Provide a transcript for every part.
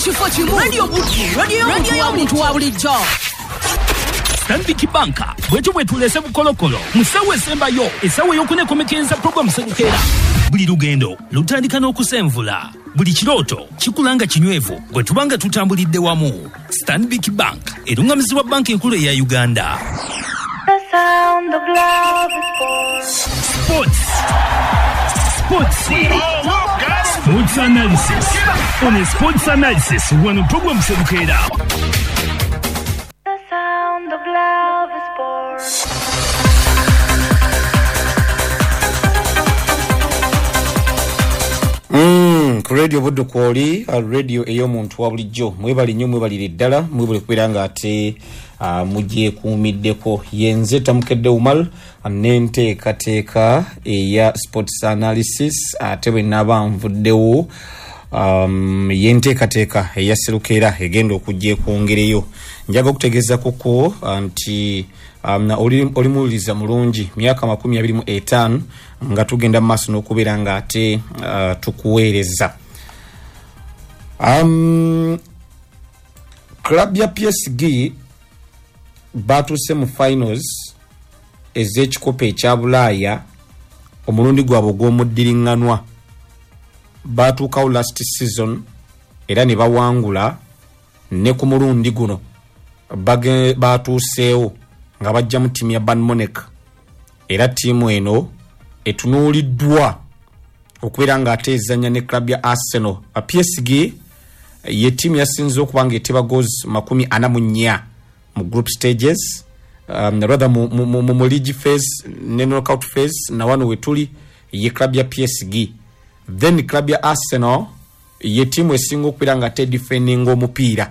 kifo kimu radio y'omuntu wa bulijjo. Stanbic Bank bwe tulese bukolokolo musawe sembayo esawe y'okunekomekenza program senyukera buli lugendo lutandika n'okusenvula buli kirooto kikulanga kinywevu gwe tubanga tutambulidde wamu. Stanbic Bank erungamizibwa banki enkulu eya Uganda. The sound of love is Sports analysis on a sports analysis wano program senyukera. the sound of love is born. Ku radio buddu kwoli radio ey'omuntu wa bulijjo mwebali nnyo mwebalire ddala mwebale kubeera nga ate mujje kuumiddeko yenze tamukedde umal n'enteekateeka eya sports analysis ate bwe naaba nvuddewo yenteekateeka eya serukera egenda okujja ekwongereyo. Njaga okutegeeza kuko nti oli muwuliriza mulungi myaka 25 nga tugenda mu maaso n'okubeera nga ate tukuweereza. Club ya PSG batuuse mu finals ez'ekikopo ekya Bulaaya omulundi gwabwe ogw'omuddiringanwa. Batuukawo last season era ne bawangula, ne ku mulundi guno batuuseewo nga bajja mu ttiimu ya Bayern Munich era ttiimu eno etunuuliddwa okubeera nga ate ezannya ne club ya Arsenal. PSG ye ttiimu yasinze okuba nga eteba goals 44 mu group stages, rather mu league phase ne knockout phase na wano wetuli ye club ya PSG. Then club ya Arsenal ye ttiimu esinga okubeera nga ate defending omupiira.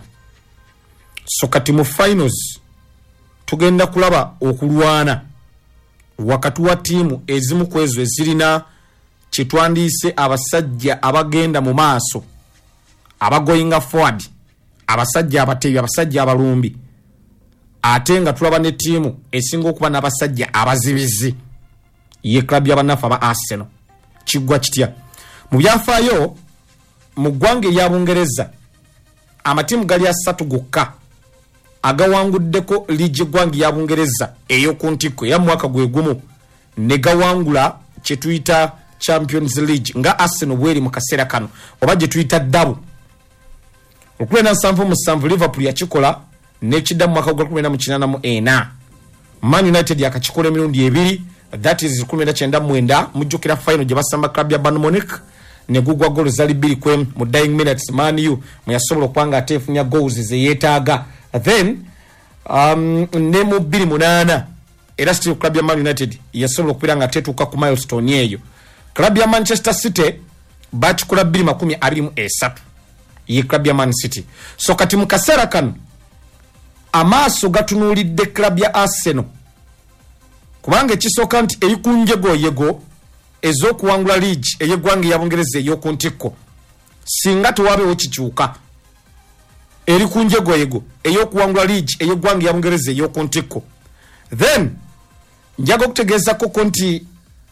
So kati mu finals tugenda kulaba okulwana wakati wa ttiimu ezimu ku ezo ezirina kitwandiise abasajja abagenda mu maaso, abagoyinga forward, abasajja abateebi, abasajja abalumbi, ate nga tulaba ne ttiimu esinga okuba n'abasajja abazibizi ye club y'abannafu aba Arsenal. Kiggwa kitya mu byafaayo mu ggwanga erya Bungereza amatiimu gali 3 gokka agawanguddeko liigi ggwanga ya Bungereza ey'oku ntikko era mwaka gwe gumu ne gawangula kye tuyita Champions League nga Arsenal bweri mu kaseera kano oba gye tuyita double. Okulena 7-7 Liverpool yakikola n'ekidda mu mwaka gwa 1984. Man United yakakikola emirundi ebiri, that is 1999 mujjukira final gye basamba club ya Bayern Munich ne gugwa goal zali 2 mu dying minutes. Man U muyasobola okwanga atefunya goals ze yeetaaga. Then ne mu 28 era still club ya Man United yasobola okubeera nga tetuuka ku milestone eyo. Club ya Manchester City bakikola 2023 ye club ya Man City. So kati mu kaseera kano amaaso gatunuulidde club ya Arsenal kubanga ekisooka nti eri ku njego ez'okuwangula league ey'eggwanga ya Bungereza ey'oku ntikko singa tewabeewo kikyuka. Eri ku njego ey'okuwangula league ey'eggwanga ya Bungereza ey'oku ntikko. Then njaga okutegeeza koko nti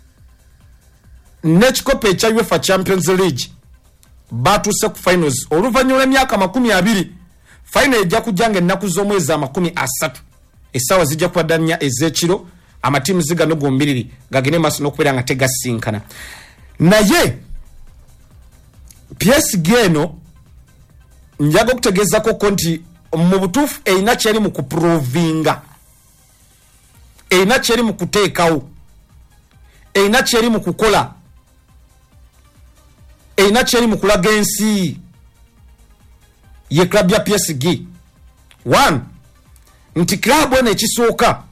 n'ekikopo ekya UEFA Champions League batuuse ku finals oluvannyuma lw'emyaka 20. Final ejja kujjanga ennaku z'omwezi 30. Essaawa zijja kubaddanya ez'ekiro, amatiimu zigano gombiriri gagende maaso n'okubeera nga tegasinkana. Naye PSG eno njaga okutegeeza koko nti mu butuufu erina kyeri mu kuprovinga, erina kyeri mu kuteekawo, erina kyeri mu kukola, erina kyeri mu kulaga ensi ye club ya PSG. One, nti club eno ekisooka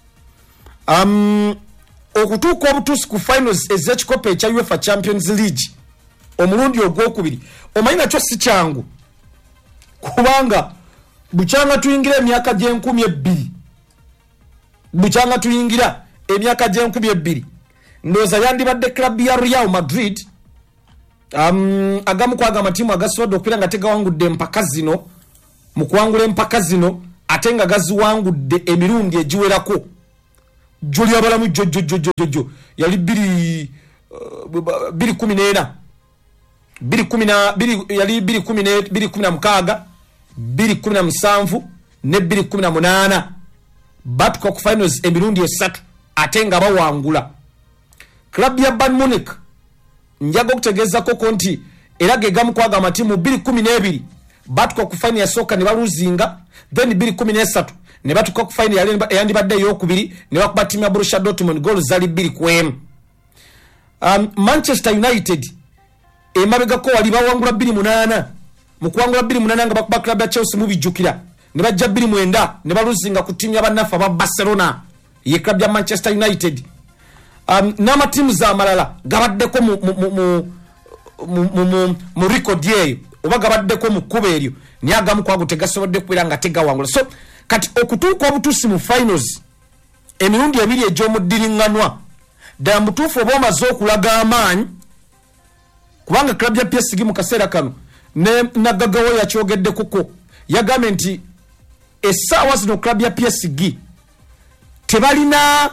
okutuuka obutuusi ku finals ez'ekikopo ekya UEFA Champions League omulundi ogwokubiri omanyi nakyo si kyangu kubanga bukyanga tuyingira emyaka gye2000, bukyanga tuyingira emyaka gye2000 ndowooza yandibadde club ya Real Madrid agamu kwaga amatiimu agasobodde okubeera nga tegawangudde empaka zino mu kuwangula empaka zino ate nga gaziwangudde emirundi egiwerako. Julia balamu jojo yali 214 yali 2016 2017 ne 2018 batuka ku finals emirundi esatu ate nga bawangula. Club ya Bayern Munich njaga okutegeeza ko nti era gegamu kwaga amatimu 2012 batuka ku final ya soka ne baluzinga, then 2013 ne batuka ku final yandibadde eyokubiri ne bakuba timu ya Borussia Dortmund goals zali 2-1. Manchester United emabega ko wali bawangula 28 mu kuwangula 28 nga bakuba club ya Chelsea mu bijjukira ne bajja 29 ne baluzinga ku timu y'abannafa ba Barcelona ye club ya Manchester United. Nama timu za amalala gabaddeko mu record yeyo oba gabaddeko mu kuba eryo niye agamu kwago tegasobodde kubeera nga tegawangula. So kati okutuuka obutuusi mu finals emirundi ebiri egy'omuddiringanwa ddala mutuufu oba omaze okulaga amaanyi, kubanga club ya PSG mu kaseera kano ne nagagawo yakyogeddekuko yagambye nti essaawa zino club ya PSG tebalina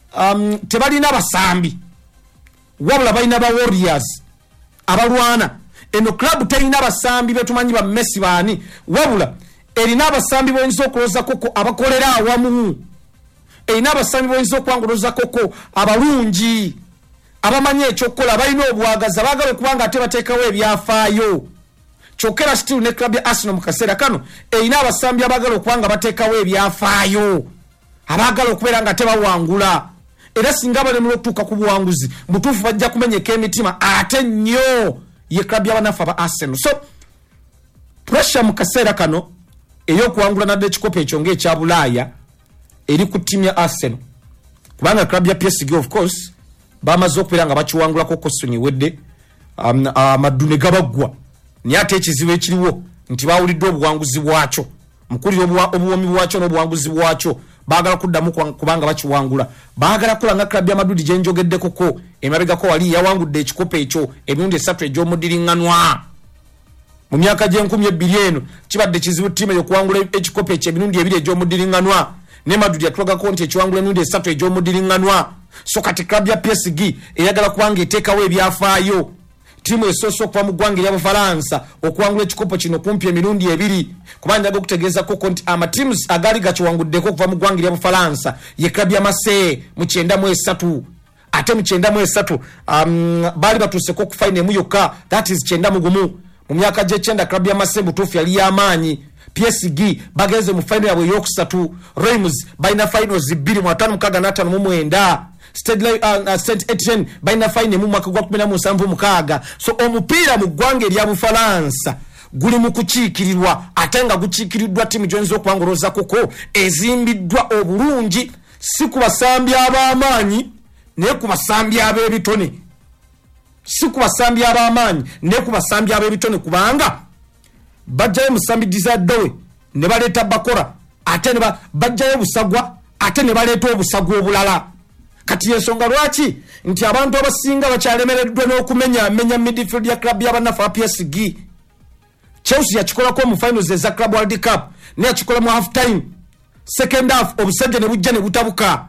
basambi wabula balina ba Warriors abalwana. Eno club terina basambi betumanyi ba Messi baani wabula erina abasambi boyinza okuloza koko abakolera awamu, erina abasambi boyinza okwanguloza koko abalungi abamanyi ekyokukola balina obwagaza baagala okubanga ate bateekawo ebyafaayo. Kyokera still ne club ya Arsenal mu kaseera kano erina abasambi abaagala okubanga bateekawo ebyafaayo abaagala okubeera nga tebawangula, era singa balemera okutuuka ku buwanguzi mutuufu bajja kumenyeka emitima ate nnyo ye club y'abanafu aba Arsenal. So pressure mu kaseera kano ey'okuwangula nadde ekikopo ekyo ng'ekya Bulaaya eri ku ttiimu ya Arsenal, kubanga club ya PSG of course bamaze okubeera nga bakiwangulako kosoni wedde amaddu ne gabaggwa, naye ate ekizibu ekiriwo nti bawulidde obuwanguzi bwakyo mukulira obuwomi bwakyo n'obuwanguzi bwakyo baagala kuddamu kubanga bakiwangula. Baagala kola nga club ya Madrid gye njogeddekoko emabegako wali yawangudde ekikopo ekyo emirundi esatu egy'omuddiringanwa mu myaka gy'e2000 eno. Kibadde kizibu ttiimu eyo okuwangula ekikopo ekyo emirundi ebiri egy'omuddiringanwa ne Madrid yatulagako nti ekiwangula emirundi esatu egy'omuddiringanwa. So kati club ya PSG eyagala kubanga eteekawo ebyafaayo, timu esoose okuva mu ggwanga ery'Abafalansa okuwangula ekikopo kino kumpi emirundi ebiri, kubanga njaga okutegeeza koko nti amatiimus agaali gakiwanguddeko okuva mu ggwanga ery'Abafalansa ye club ya Marseille mu 93, ate mu 93 baali batuuseko ku final emu yokka, that is 91. Mu myaka gy'ekyenda club ya Marseille butuufu yali y'amaanyi. PSG bagenze mu final yabwe eyokusatu. Reims balina finals 2 mu 5-6-5-9. Saint Etienne balina final mu mwaka gwa 17-6. So omupiira mu ggwanga ery'Abafalansa guli mu kukiikirirwa ate nga gukiikiriddwa ttiimu gy'oyinza okuwangulooza koko ezimbiddwa obulungi, si ku basambi ab'amaanyi naye ku basambi ab'ebitone, si ku basambi ab'amaanyi naye ku basambi ab'ebitone, kubanga bajjayo musambi Dizaddowe ne baleeta Bakora ate ne bajjayo Busagwa ate ne baleeta Obusagwa obulala. Kati ensonga lwaki nti abantu abasinga bakyalemereddwa n'okumenya midfield ya club y'abanafu ba PSG. Chelsea yakikolako mu finals eza Club World Cup ne yakikola mu half time, second half obusajja ne bujja ne butabuka.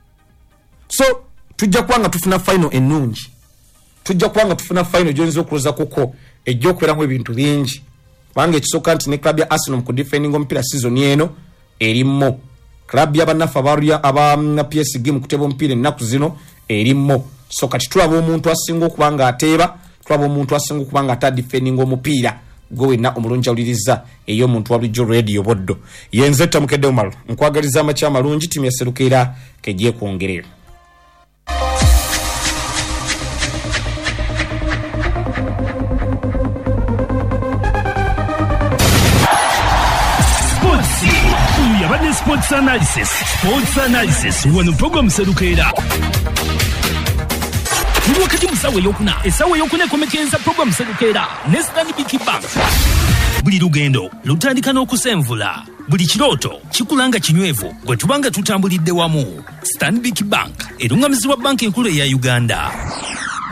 So tujja kubanga tufuna final ennungi, tujja kubanga tufuna final gy'oyinza okuloza koko ejja okubeeramu ebintu bingi, kubanga ekisooka nti ne club ya Arsenal mu kudefendinga omupiira season eno erimmo, club y'abanafu aba PSG mu kuteeba omupiira ennaku zino erimmo. So kati tulaba omuntu asinga okuba nga ateeba, tulaba omuntu asinga okuba nga atadefendinga omupiira gwe wenna omulungi awuliriza ey'omuntu wa bulijjo Radio Boddo. Yenze Tamukedde Omar nkwagaliza amakya amalungi, ttiimu ya Serukeera kejje kwongerera. Yabadde Sports Analysis wano program Serukeera. Tuli wakati musawe yokuna esawe yokuna ekomekeza program Serukeera ne Stanbic Bank. Buli lugendo lutandika n'okusenvula, buli kirooto kikulanga kinywevu bwe tubanga tutambulidde wamu. Stanbic Bank erungamizibwa banka enkulu eya Uganda.